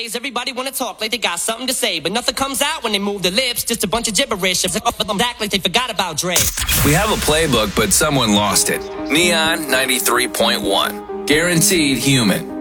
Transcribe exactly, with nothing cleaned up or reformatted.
Nowadays, everybody wanna talk like they got something to say, but nothing comes out when they move their lips. Just a bunch of gibberish. Them act like they forgot about Dre. We have a playbook, but someone lost it. Neon ninety-three point one. Guaranteed human.